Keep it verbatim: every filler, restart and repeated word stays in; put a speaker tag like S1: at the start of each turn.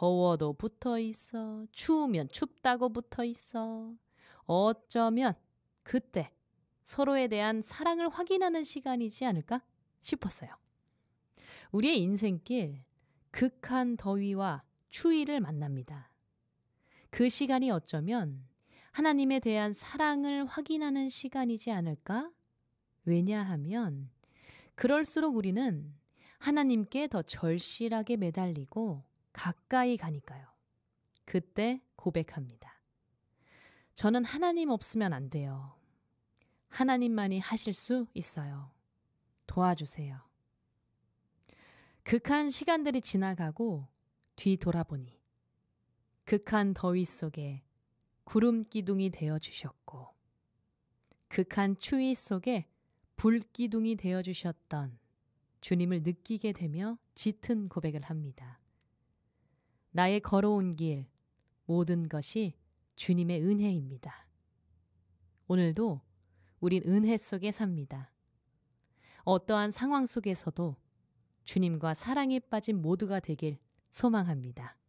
S1: 더워도 붙어 있어. 추우면 춥다고 붙어 있어. 어쩌면 그때 서로에 대한 사랑을 확인하는 시간이지 않을까 싶었어요. 우리의 인생길 극한 더위와 추위를 만납니다. 그 시간이 어쩌면 하나님에 대한 사랑을 확인하는 시간이지 않을까? 왜냐하면 그럴수록 우리는 하나님께 더 절실하게 매달리고 가까이 가니까요. 그때 고백합니다. 저는 하나님 없으면 안 돼요. 하나님만이 하실 수 있어요. 도와주세요. 극한 시간들이 지나가고 뒤돌아보니 극한 더위 속에 구름 기둥이 되어주셨고 극한 추위 속에 불기둥이 되어주셨던 주님을 느끼게 되며 짙은 고백을 합니다. 나의 걸어온 길 모든 것이 주님의 은혜입니다. 오늘도 우린 은혜 속에 삽니다. 어떠한 상황 속에서도 주님과 사랑에 빠진 모두가 되길 소망합니다.